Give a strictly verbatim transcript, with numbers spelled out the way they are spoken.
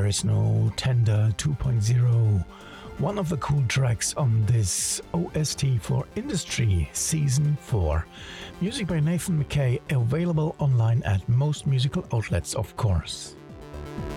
is no Tender two point oh. One of the cool tracks on this O S T for Industry Season four. Music by Nathan McKay, available online at most musical outlets, of course.